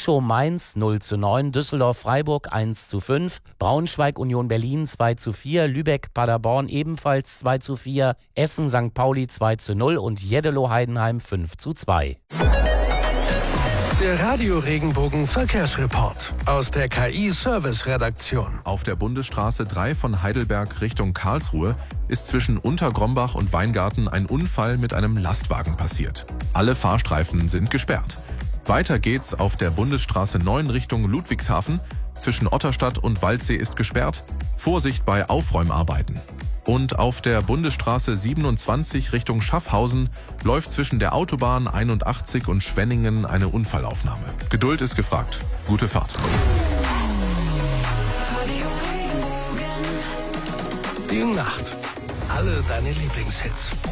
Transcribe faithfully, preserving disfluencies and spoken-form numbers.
Lenschow-Mainz null zu neun, Düsseldorf-Freiburg eins zu fünf, Braunschweig-Union Berlin zwei zu vier, Lübeck-Paderborn ebenfalls zwei zu vier, Essen-Sankt Pauli zwei zu null und Jeddelo-Heidenheim fünf zu zwei. Der Radio-Regenbogen Verkehrsreport aus der K I-Service-Redaktion. Auf der Bundesstraße drei von Heidelberg Richtung Karlsruhe ist zwischen Untergrombach und Weingarten ein Unfall mit einem Lastwagen passiert. Alle Fahrstreifen sind gesperrt. Weiter geht's auf der Bundesstraße neun Richtung Ludwigshafen. Zwischen Otterstadt und Waldsee ist gesperrt. Vorsicht bei Aufräumarbeiten. Und auf der Bundesstraße siebenundzwanzig Richtung Schaffhausen läuft zwischen der Autobahn einundachtzig und Schwenningen eine Unfallaufnahme. Geduld ist gefragt. Gute Fahrt. Die Nacht. Alle deine Lieblingshits.